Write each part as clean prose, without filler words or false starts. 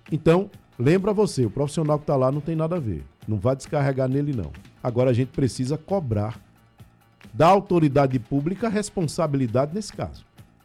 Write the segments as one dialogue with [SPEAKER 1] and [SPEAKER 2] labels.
[SPEAKER 1] Então, lembra você, o profissional que está lá não tem nada a ver. Não vai descarregar nele, não. Agora a gente precisa cobrar da autoridade pública a responsabilidade nesse caso.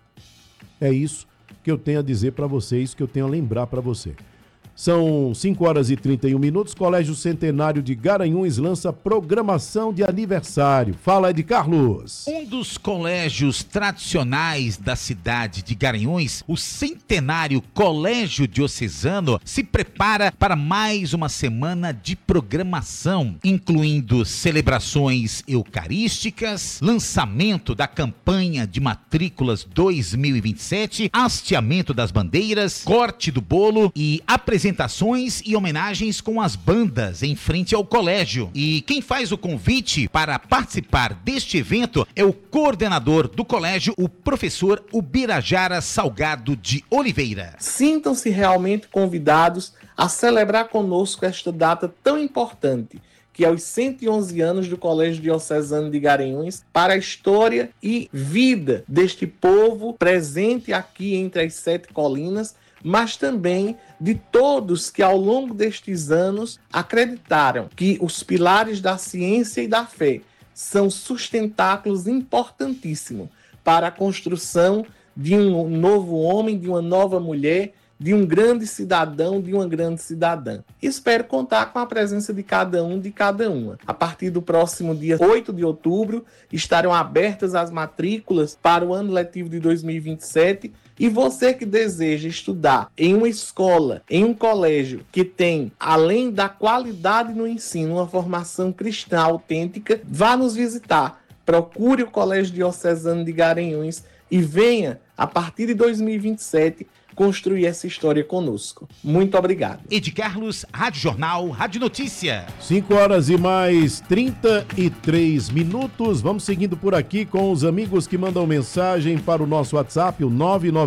[SPEAKER 1] É isso que eu tenho a dizer para você, isso que eu tenho a lembrar para você. São 5h31, Colégio Centenário de Garanhuns lança programação de aniversário. Fala, Ed Carlos.
[SPEAKER 2] Um dos colégios tradicionais da cidade de Garanhuns, o Centenário Colégio Diocesano, se prepara para mais uma semana de programação, incluindo celebrações eucarísticas, lançamento da campanha de matrículas 2027, hasteamento das bandeiras, corte do bolo e apresentações e homenagens com as bandas em frente ao colégio. E quem faz o convite para participar deste evento é o coordenador do colégio, o professor Ubirajara Salgado de Oliveira.
[SPEAKER 3] Sintam-se realmente convidados a celebrar conosco esta data tão importante, que é os 111 anos do Colégio Diocesano de Garanhuns, para a história e vida deste povo presente aqui entre as 7 colinas, mas também de todos que ao longo destes anos acreditaram que os pilares da ciência e da fé são sustentáculos importantíssimos para a construção de um novo homem, de uma nova mulher, de um grande cidadão, de uma grande cidadã. Espero contar com a presença de cada um, de cada uma. A partir do próximo dia 8 de outubro, estarão abertas as matrículas para o ano letivo de 2027, e você que deseja estudar em uma escola, em um colégio que tem, além da qualidade no ensino, uma formação cristã autêntica, vá nos visitar. Procure o Colégio Diocesano de Garanhuns e venha, a partir de 2027, construir essa história conosco. Muito obrigado.
[SPEAKER 2] Ed Carlos, Rádio Jornal, Rádio Notícia.
[SPEAKER 1] 5h33. Vamos seguindo por aqui com os amigos que mandam mensagem para o nosso WhatsApp, o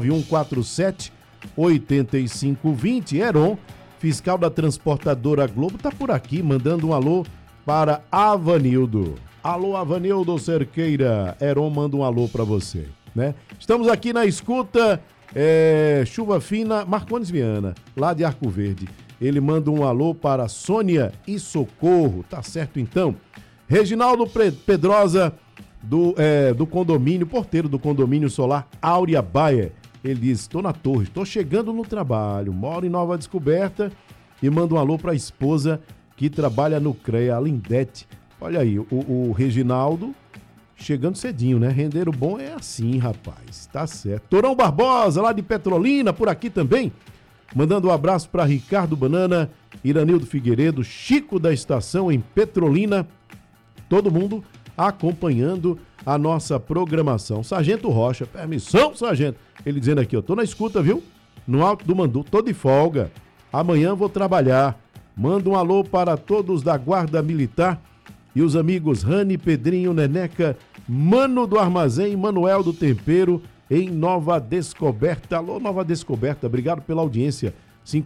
[SPEAKER 1] 991478520. Heron, fiscal da transportadora Globo, tá por aqui mandando um alô para Avanildo. Alô, Avanildo Cerqueira. Heron manda um alô para você, né? Estamos aqui na escuta. Chuva Fina, Marcones Viana, lá de Arco Verde. Ele manda um alô para Sônia e Socorro, tá certo então? Reginaldo Pedrosa, do condomínio, porteiro do condomínio solar Áurea Baia. Ele diz, estou na torre, estou chegando no trabalho, moro em Nova Descoberta, e manda um alô para a esposa que trabalha no CREA, a Lindete. Olha aí, o Reginaldo chegando cedinho, né? Rendeiro bom é assim, rapaz. Tá certo. Torão Barbosa, lá de Petrolina, por aqui também. Mandando um abraço para Ricardo Banana, Iranildo Figueiredo, Chico da Estação em Petrolina. Todo mundo acompanhando a nossa programação. Sargento Rocha, permissão, sargento. Ele dizendo aqui, eu tô na escuta, viu? No Alto do Mandu, tô de folga. Amanhã vou trabalhar. Manda um alô para todos da Guarda Militar e os amigos Rani, Pedrinho, Neneca, Mano do Armazém, Manuel do Tempero, em Nova Descoberta. Alô, Nova Descoberta, obrigado pela audiência.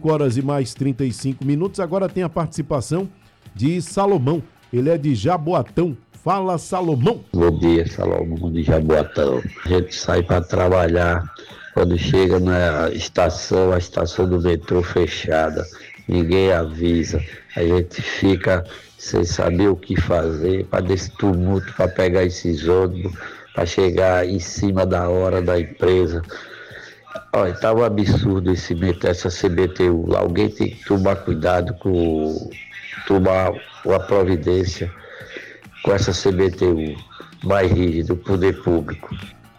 [SPEAKER 1] 5h35. Agora tem a participação de Salomão. Ele é de Jaboatão. Fala, Salomão.
[SPEAKER 4] Bom dia, Salomão de Jaboatão. A gente sai para trabalhar, quando chega na estação, a estação do metrô fechada, ninguém avisa. A gente fica sem saber o que fazer, para desse tumulto, para pegar esses ônibus, para chegar em cima da hora da empresa. Olha, tá um absurdo essa CBTU. Alguém tem que tomar cuidado tomar uma providência com essa CBTU mais rígida, do poder público.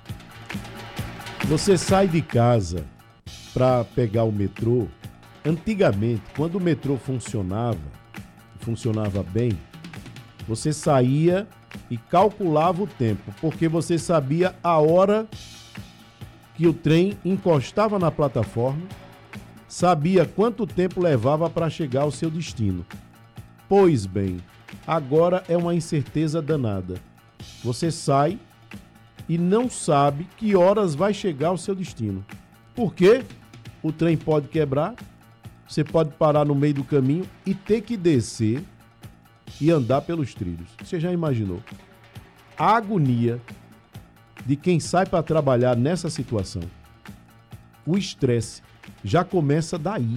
[SPEAKER 1] Você sai de casa para pegar o metrô. Antigamente, quando o metrô funcionava bem, você saía e calculava o tempo, porque você sabia a hora que o trem encostava na plataforma, sabia quanto tempo levava para chegar ao seu destino. Pois bem, agora é uma incerteza danada. Você sai e não sabe que horas vai chegar ao seu destino. Por quê? O trem pode quebrar, você pode parar no meio do caminho e ter que descer e andar pelos trilhos. Você já imaginou? A agonia de quem sai para trabalhar nessa situação. O estresse já começa daí.